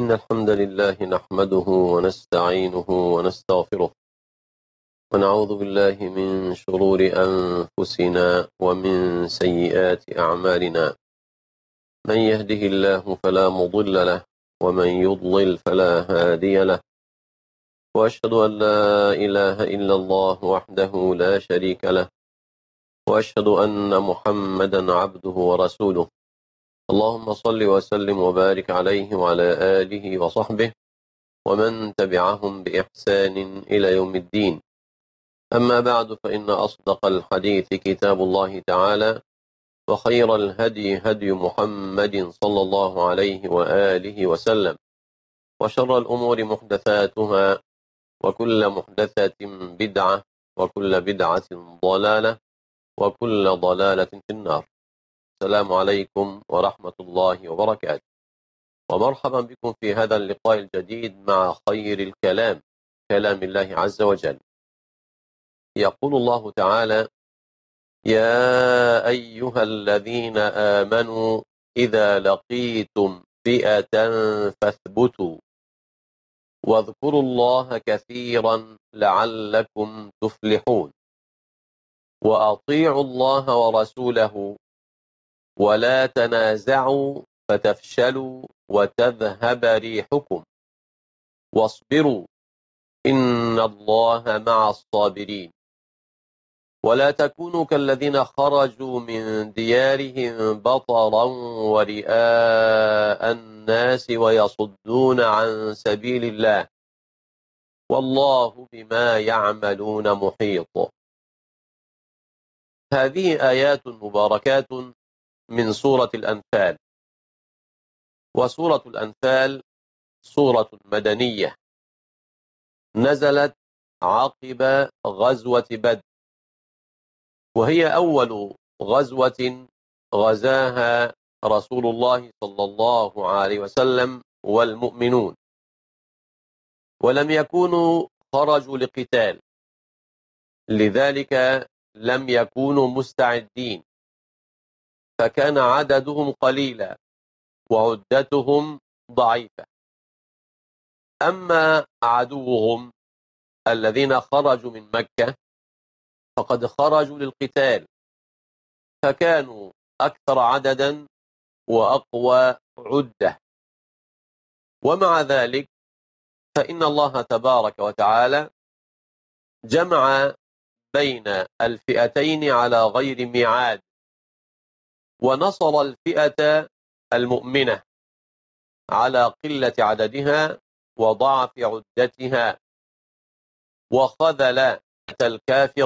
إن الحمد لله نحمده ونستعينه ونستغفره ونعوذ بالله من شرور أنفسنا ومن سيئات أعمالنا. من يهده الله فلا مضل له ومن يضلل فلا هادي له، وأشهد أن لا إله إلا الله وحده لا شريك له، وأشهد أن محمدا عبده ورسوله. اللهم صل وسلم وبارك عليه وعلى آله وصحبه ومن تبعهم بإحسان إلى يوم الدين. أما بعد، فإن أصدق الحديث كتاب الله تعالى، وخير الهدي هدي محمد صلى الله عليه وآله وسلم، وشر الأمور محدثاتها، وكل محدثة بدعة، وكل بدعة ضلالة، وكل ضلالة في النار. السلام عليكم ورحمة الله وبركاته، ومرحبا بكم في هذا اللقاء الجديد مع خير الكلام، كلام الله عز وجل. يقول الله تعالى: يا أيها الذين آمنوا إذا لقيتم فئة فاثبتوا واذكروا الله كثيرا لعلكم تفلحون، وأطيعوا الله ورسوله ولا تنازعوا فتفشلوا وتذهب ريحكم، واصبروا إن الله مع الصابرين. ولا تكونوا كالذين خرجوا من ديارهم بطرا ورئاء الناس ويصدون عن سبيل الله، والله بما يعملون محيط. هذه آيات مباركات من سورة الأنفال. وسورة الأنفال سورة مدنية، نزلت عقب غزوة بدر، وهي أول غزوة غزاها رسول الله صلى الله عليه وسلم والمؤمنون، ولم يكونوا خرجوا لقتال، لذلك لم يكونوا مستعدين، فكان عددهم قليلا وعدتهم ضعيفة. أما عدوهم الذين خرجوا من مكة فقد خرجوا للقتال، فكانوا أكثر عددا وأقوى عدة. ومع ذلك فإن الله تبارك وتعالى جمع بين الفئتين على غير ميعاد، ونصر الفئة المؤمنة على قلة عددها وضعف عدتها، وخذل الكافر